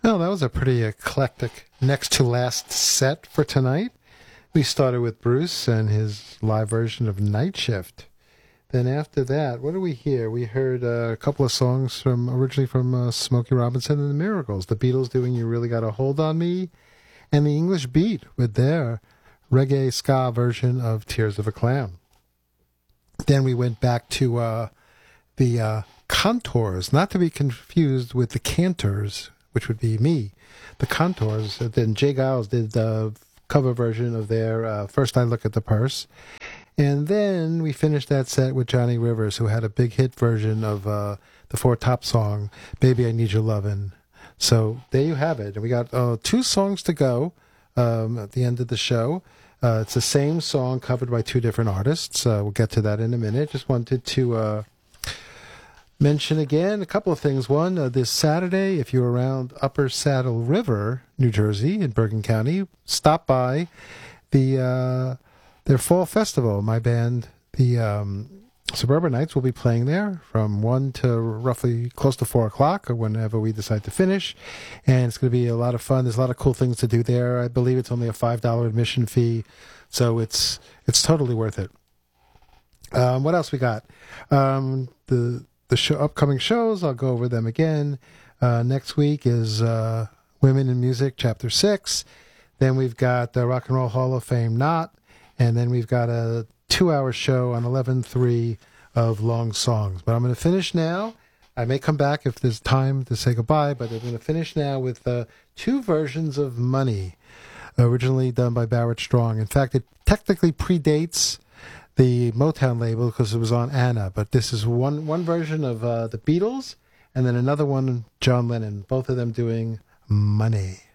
Well, that was a pretty eclectic next to last set for tonight. We started with Bruce and his live version of Night Shift. Then after that, what do we hear? We heard a couple of songs from originally from Smokey Robinson and the Miracles. The Beatles doing "You Really Got a Hold on Me," and the English Beat with their reggae ska version of "Tears of a Clown." Then we went back to the Contours, not to be confused with the Cantors, which would be me. The Contours. Then Jay Giles did the cover version of their "First I Look at the Purse." And then we finished that set with Johnny Rivers, who had a big hit version of the Four Top song, "Baby, I Need Your Lovin'." So there you have it. And we got two songs to go at the end of the show. It's the same song covered by two different artists. We'll get to that in a minute. Just wanted to mention again a couple of things. One, this Saturday, if you're around Upper Saddle River, New Jersey, in Bergen County, stop by their fall festival. My band, the Suburbanites, will be playing there from 1 to roughly close to 4 o'clock, or whenever we decide to finish. And it's going to be a lot of fun. There's a lot of cool things to do there. I believe it's only a $5 admission fee, so it's totally worth it. What else we got? The upcoming shows, I'll go over them again. Next week is Women in Music, Chapter 6. Then we've got the Rock and Roll Hall of Fame Not. And then we've got a 2-hour show on 11/3 of long songs. But I'm going to finish now. I may come back if there's time to say goodbye, but I'm going to finish now with two versions of Money, originally done by Barrett Strong. In fact, it technically predates the Motown label because it was on Anna, but this is one version of the Beatles, and then another one, John Lennon, both of them doing Money.